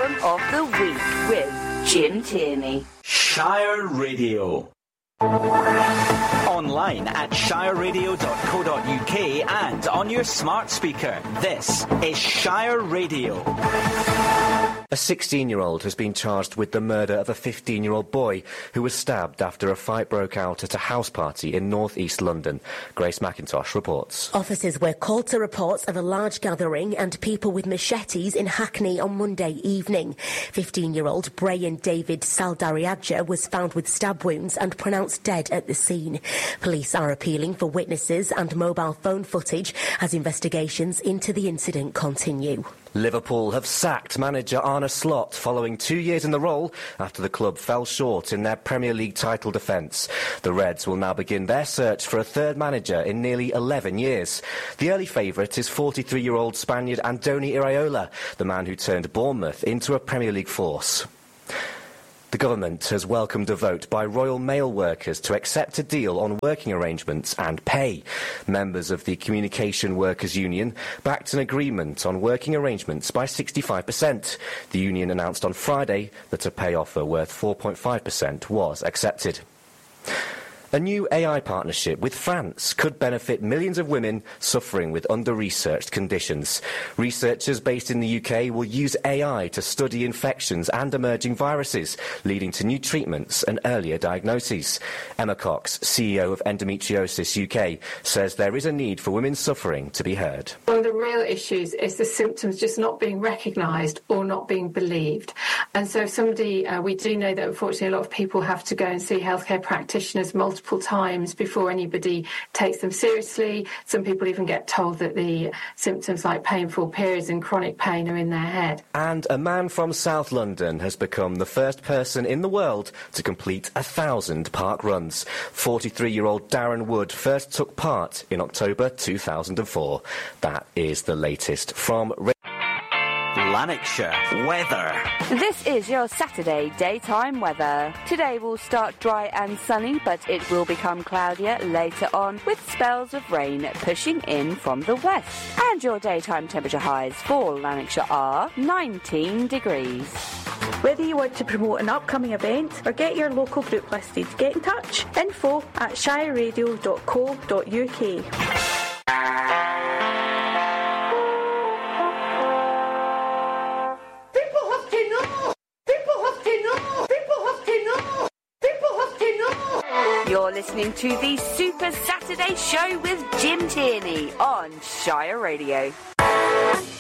Album of the Week with Jim Tierney. Shire Radio. Online at shireradio.co.uk and on your smart speaker. This is Shire Radio. A 16-year-old has been charged with the murder of a 15-year-old boy who was stabbed after a fight broke out at a house party in north-east London. Grace McIntosh reports. Officers were called to reports of a large gathering and people with machetes in Hackney on Monday evening. 15-year-old Brian David Saldariadja was found with stab wounds and pronounced dead at the scene. Police are appealing for witnesses and mobile phone footage as investigations into the incident continue. Liverpool have sacked manager Arne Slot following 2 years in the role after the club fell short in their Premier League title defence. The Reds will now begin their search for a third manager in nearly 11 years. The early favourite is 43-year-old Spaniard Andoni Iraola, the man who turned Bournemouth into a Premier League force. The government has welcomed a vote by Royal Mail workers to accept a deal on working arrangements and pay. Members of the Communication Workers Union backed an agreement on working arrangements by 65%. The union announced on Friday that a pay offer worth 4.5% was accepted. A new AI partnership with France could benefit millions of women suffering with under-researched conditions. Researchers based in the UK will use AI to study infections and emerging viruses, leading to new treatments and earlier diagnoses. Emma Cox, CEO of Endometriosis UK, says there is a need for women suffering to be heard. One of the real issues is the symptoms just not being recognised or not being believed. And so we do know that unfortunately a lot of people have to go and see healthcare practitioners multiple times before anybody takes them seriously. Some people even get told that the symptoms like painful periods and chronic pain are in their head. And a man from South London has become the first person in the world to complete 1,000 park runs. 43-year-old Darren Wood first took part in October 2004. That is the latest from Lanarkshire weather. This is your Saturday daytime weather. Today will start dry and sunny, but it will become cloudier later on with spells of rain pushing in from the west. And your daytime temperature highs for Lanarkshire are 19 degrees. Whether you want to promote an upcoming event or get your local group listed, get in touch. info@shireradio.co.uk. You're listening to the Super Saturday Show with Jim Tierney on Shire Radio.